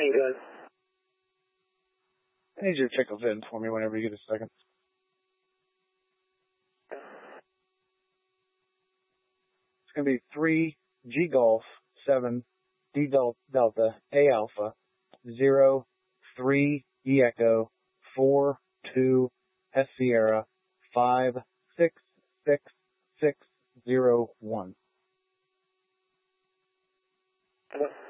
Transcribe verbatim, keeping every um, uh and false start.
you good. I need you to check a V I N for me whenever you get a second. It's going to be three G Golf seven D Delta A Alpha zero three E Echo four two S Sierra five six six six zero one. What?